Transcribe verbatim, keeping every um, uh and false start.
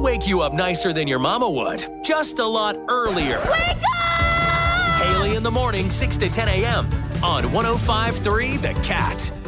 wake you up nicer than your mama would, just a lot earlier. Wake up! Haley in the morning, six to ten a.m. on one oh five point three The Cat.